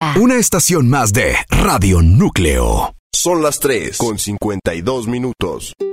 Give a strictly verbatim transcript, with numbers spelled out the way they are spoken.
Música. Una estación más de Radio Núcleo. Son las tres con cincuenta y dos minutos.